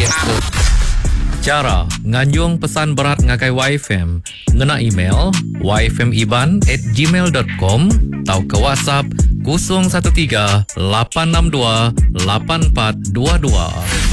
Cara nganjung pesan berat ngagai YFM ngena email yfmiban@gmail.com atau ke WhatsApp 013 862 8422.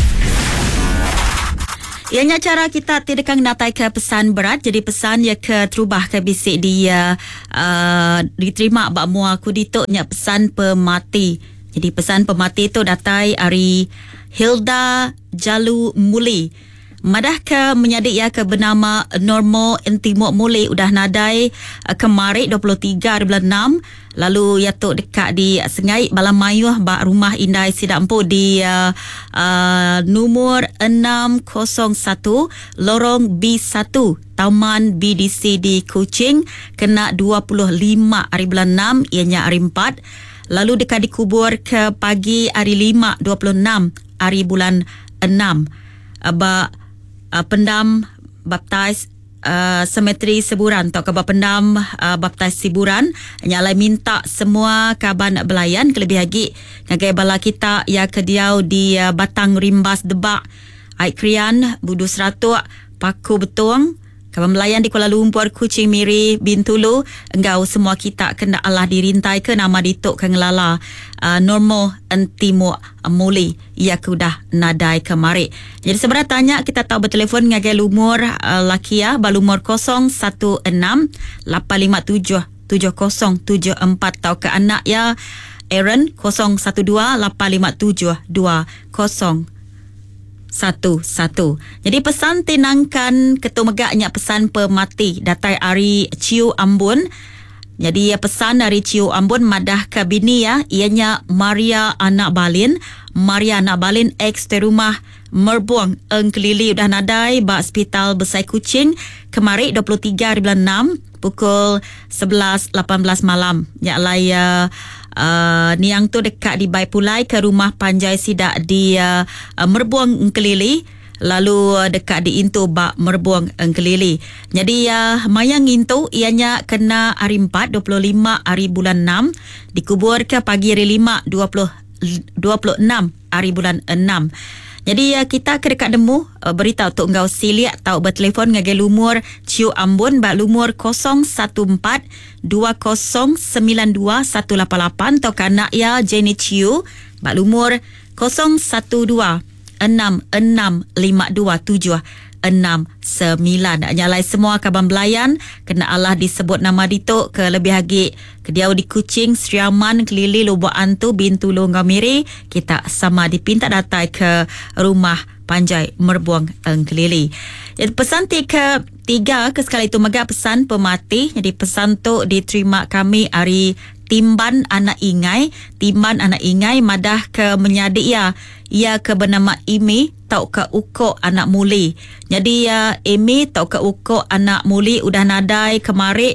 Ianya cara kita tidakkan natai ke pesan berat. Jadi pesan ya ke terubah ke bisik dia diterima bak mua aku ditoknya pesan pemati. Jadi pesan pemati tu datai ari Hilda Jalu Muli. Madah ke menyadik ya ke bernama Normo Intimok Muli udah nadai kemarin 23 bulan 6 lalu ya tu dekat di Sengai Balamayuh bak rumah Indai Sidampu di nomor 601 lorong B1 Taman BDC di Kuching kena 25 hari bulan 6 ianya hari 4 lalu dekat dikubur ke pagi hari 5 26 hari bulan 6 pendam baptize semetri seburan atau kabar pendam baptize siburan nyalai minta semua kaban belayan kelebih lagi ngagai bala kita ya kediau di Batang Rimbas Debak Aikrian Budu Seratuk Paku Betung kaban belayan di Kuala Lumpur Kuching Miri Bintulu engkau semua kita kena Allah dirintai ke nama dituk ke ngelala Normo Entimo Muli ia kudah nadai kemari. Jadi sebenarnya tanya kita tahu bertelefon ngagai lumur lakia balumur 016 857 7074 tahu ke anak ya Aaron 012 857 2011. Jadi pesan tinangkan ketumegaknya pesan pemati datai ari Ciu Ambon. Jadi pesan dari Ciu Ambon madah ke bini ya ianya Maria Anak Balin. Maria Anak Balin ex terumah Merbuang Engkelili udah nadai ba hospital Besai Kuching kemarin 23 bulan 6 pukul 11.18 malam. Ya laya niang tu dekat di Baipulai ke rumah Panjai Sidak di Merbuang Engkelili lalu dekat di Intu bak Merbuang Engkelili. Jadi mayang Intu ianya kena hari 4 25 hari bulan 6 dikubur ke pagi hari 5 26 hari bulan 6. Jadi kita ke dekat demu beritahu untuk engkau siliak tahu bertelefon ngagai lumur Ciu Ambon bak lumur 014 2092 188 atau kanak ya Jenny Ciu bak lumur 012 665279. Nyalai semua kaban belayan kena Allah disebut nama ditok ke lebih lagi kediau di Kuching Seriaman Kelili Lubuk Antu Bintulu Ngamiri kita sama dipinta datai ke rumah Panjai Merbuang Kelili. Jadi pesan ketiga ke sekali itu mega pesan pemati. Jadi pesan tu diterima kami hari Timban Anak Ingai. Timban Anak Ingai madah ke menyadik ya ia ke bernama Imi tau ke uko anak muli. Jadi Imi tau ke uko anak muli udah nadai kemarin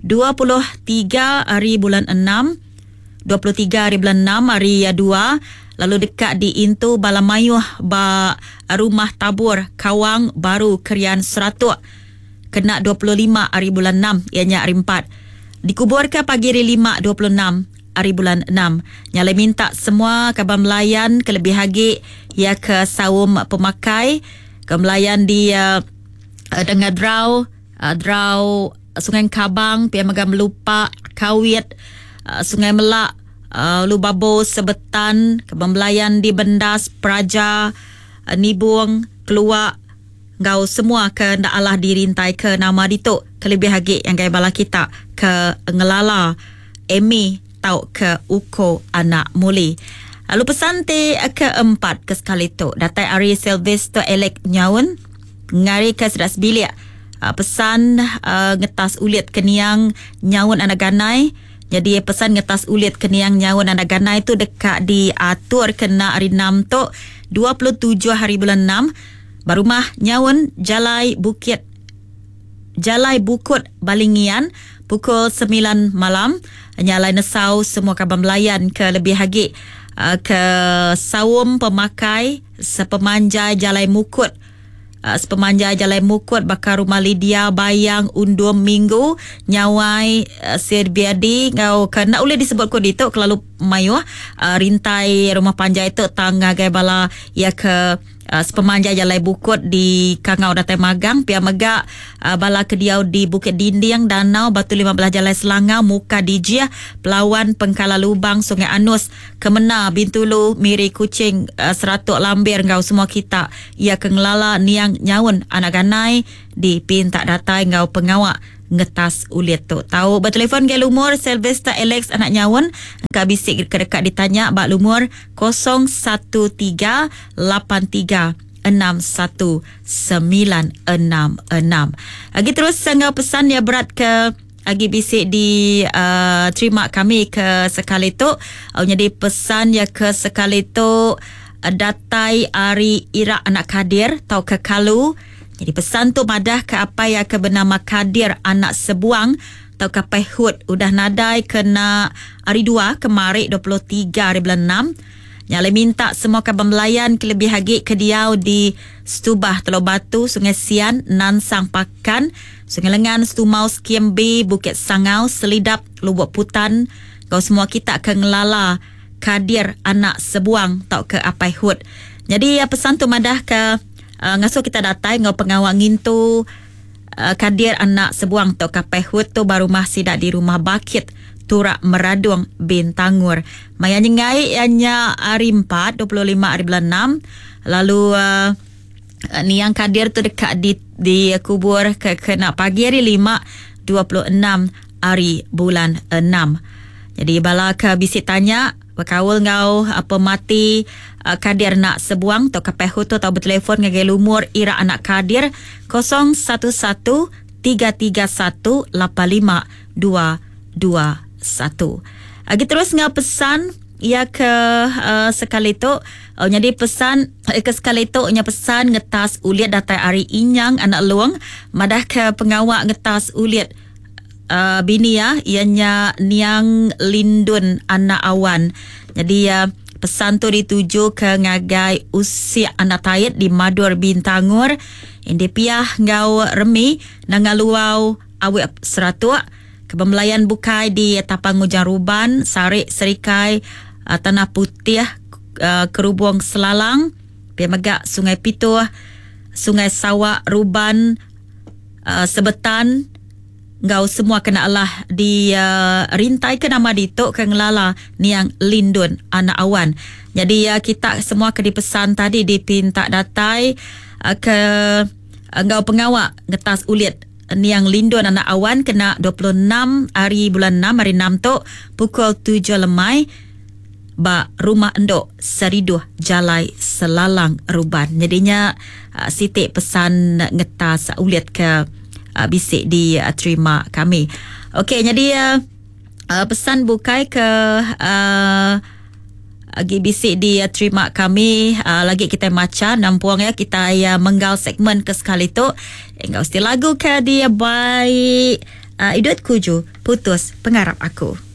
23 hari bulan 6 23 hari bulan 6 hari 2 lalu dekat di Intu Balamayuh ba rumah tabur Kawang Baru Kerian Seratuk kena 25 hari bulan 6 ianya hari 4 dikubur ke pagi hari 5 26 hari bulan 6. Nyalai minta semua kabar melayan kelebih hagi ya ke sawum pemakai ke melayan di dengan draw Sungai Kabang pia megam lupa Kawit Sungai Melak Lubabo Sebetan kabar melayan di Bendas Praja Nibung Keluak ngau semua ke ndak Allah dirintai ke nama dituk kelebih hagi yang gaya bala kita ke ngelala Emi tau ke uko anak muli. Lalu pesan keempat ke sekali tu datai Ari Sylvester Elek Nyaun ngari ke sedas bilik pesan ngetas ulit keniang Nyaun anak ganai. Jadi pesan ngetas ulit keniang Nyaun anak ganai tu dekat di atur kena hari 6 tu 27 hari bulan 6 barumah Nyaun Jalai Bukut Balingian pukul 9 malam nyalai nesau semua kabar melayan ke lebih hagi ke sawum pemakai sepemanjai Jalai Mukut sepemanjai Jalai Mukut bakar rumah Lydia Bayang Undum Minggu nyawai Sirbiadi ngau kena boleh disebut kod itu kelalu mayuh rintai rumah panjai itu tangga gaya bala ya ke sepemanja jalai bukut di Kangau Datai Magang, pia megak bala kediau di Bukit Dinding, Danau, Batu 15 Jalai Selangau, Muka Dijia, Pelawan, Pengkala Lubang, Sungai Anus, Kemena, Bintulu, Miri Kuching, Seratuk Lambir, ngau semua kita. Ia kengelala niang nyawun anak ganai di pinta datai ngau pengawak ngetas ulit tu. Tahu bertelefon ke lumur Sylvester Alex anak nyawun, engkau bisik kedekat ditanya bak lumur 01383 6196. Lagi terus engkau pesan ya berat ke agi bisik di terima kami ke sekali tu. Jadi pesan ya ke sekali tu datai Ari Irak anak Kadir tau ke Kalu. Jadi pesan tu madah ke apa yang ke bernama Kadir anak Sebuang tau ke Pehut udah nadai kena hari 2 kemarin 23 hari bulan 6. Nyale minta semua kaban melayan kelebih hagi ke diau di Stubah Teluk Batu, Sungai Sian, Nansang Pakan, Sungai Lengan, Stumau, Skiembi, Bukit Sangau, Selidap, Lubuk Putan. Kau semua kita ke ngelala Kadir anak Sebuang tau ke Apai Hud. Jadi pesan tu madah ke ngasuh kita datai ngau pengawak ngintu Kadir anak Sebuang tau ke Apai Hud tu baru masih dak di rumah Bakit Turak Meradung Bintangur. Maya nyengai ianya hari 4 25 hari bulan 6. Lalu ni yang Kadir tu dekat di kubur ke kena pagi hari 5 26 hari bulan 6. Jadi bala ke bisik tanya berkawal ngau apa mati Kadir nak Sebuang tau Kapeh tu tau bertelefon ngagai lumur Ira anak Kadir 0113818521. Lagi terus ngau pesan ia ke sekali tu jadi pesan ke sekali tu nya pesan ngetas uliat datai Ari Inyang anak Luang madah ke pengawak ngetas uliat bini ya ianya Niang Lindun anak Awan. Jadi pesan tu dituju ke ngagai usia anak Tayet di Madur Bintangur. Indi piah ngau remi nangaluau awet Seratuk kebembelayan bukai di Tapang Ujang Ruban, Sarik Serikai, Tanah Putih, Kerubung Selalang, Piamagak Sungai Pituh, Sungai Sawak Ruban, Sebetan. Ngau semua kena Allah di rintai ke nama ditok ke ngelala Niang Lindun anak Awan. Jadi kita semua ke dipesan tadi dipinta datai ke ngau pengawak ngetas ulit Niang Lindun anak Awan kena 26 hari bulan 6 hari 6 tu pukul 7 lemai ba rumah endok Seriduh Jalai Selalang Ruban. Jadinya sitik pesan ngetas ulit ke bisik di terima kami. Okey, jadi pesan bukai ke lagi bisik di terima kami lagi kita maca nampuang ya kita menggal segmen ke sekali tu enggak mesti lagu ke dia baik Idut Kuju Putus Pengarap Aku.